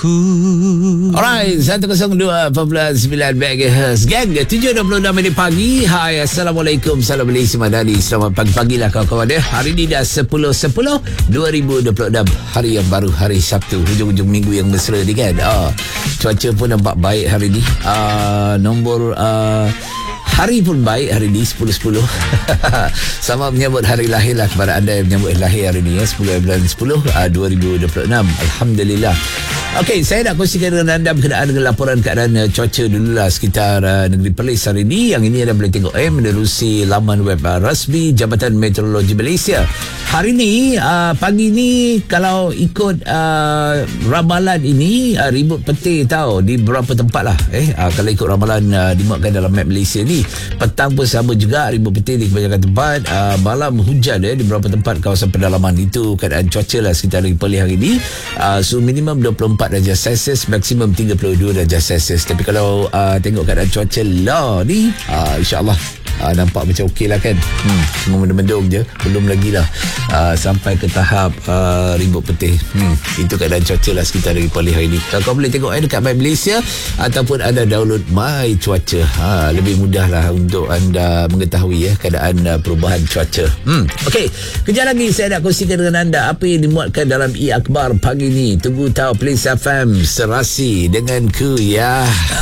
Alright, 102.9 MHz. Gang, 7.26 minit pagi. Hai, Assalamualaikum. Salam Malaysia Madani. Selamat pagi-pagi lah kawan-kawan ya. Hari ni dah 10/10/2026. Hari yang baru, hari Sabtu, hujung-hujung minggu yang mesra ni kan. Cuaca pun nampak baik hari ni. Hari pun baik hari ni 10/10. Sama menyambut hari lahir lah kepada anda yang menyambut lahir hari ni ya, 10 bulan 10 2026. Alhamdulillah. Okey, saya nak kongsikan dengan anda berkenaan dengan laporan keadaan cuaca dululah sekitar negeri Perlis hari ini. Yang ini anda boleh tengok menerusi laman web rasmi Jabatan Meteorologi Malaysia. Hari ni pagi ni kalau ikut ramalan ini ribut petir tau di beberapa tempat lah. Kalau ikut ramalan dimuatkan dalam map Malaysia ni, petang pun sama juga ribut petir di kebanyakan tempat. Malam hujan di beberapa tempat kawasan pedalaman. Itu keadaan cuaca lah sekitar negeri Perlis hari ni. Suhu minimum 24 darjah Celsius, maksimum 32 darjah Celsius. Tapi kalau tengok keadaan cuaca lah ni, insyaAllah nampak macam okey lah kan. Semua mendung-mendung je. Belum lagi lah sampai ke tahap ribut petir. Itu keadaan cuaca lah sekitar negeri Perlis hari ni. Kau boleh tengok dekat My Malaysia ataupun anda download My Cuaca. Lebih mudah lah untuk anda mengetahui keadaan perubahan cuaca. Okey, kejap lagi saya nak kongsikan dengan anda apa yang dimuatkan dalam E-Akhbar pagi ni. Tunggu tahu Plains FM serasi dengan ku ya.